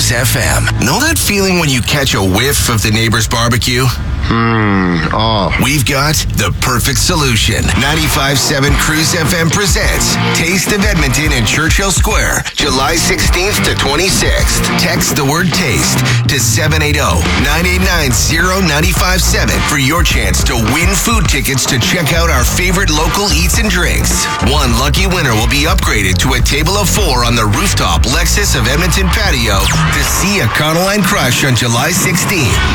Cruise FM. Know that feeling when you catch a whiff of the neighbor's barbecue? We've got the perfect solution. 95.7 Cruise FM presents Taste of Edmonton in Churchill Square, July 16th to 26th. Text the word TASTE to 780-989-0957 for your chance to win food tickets to check out our favorite local eats and drinks. One lucky winner will be upgraded to a table of 4 on the rooftop Lexus of Edmonton patio to see a Econoline Crush on July 16th.